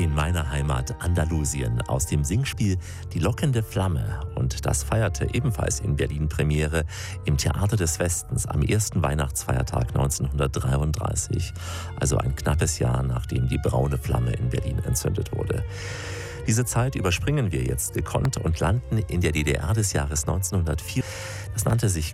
in meiner Heimat Andalusien aus dem Singspiel Die lockende Flamme. Und das feierte ebenfalls in Berlin Premiere im Theater des Westens am ersten Weihnachtsfeiertag 1933, also ein knappes Jahr nachdem die braune Flamme in Berlin entzündet wurde. Diese Zeit überspringen wir jetzt gekonnt und landen in der DDR des Jahres 1904. Das nannte sich